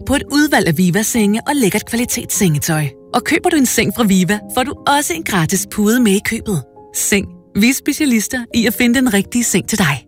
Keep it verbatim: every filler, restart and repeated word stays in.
på et udvalg af Viva-senge og lækkert kvalitetssengetøj. Og køber du en seng fra Viva, får du også en gratis pude med i købet. Seng. Vi er specialister i at finde den rigtige seng til dig.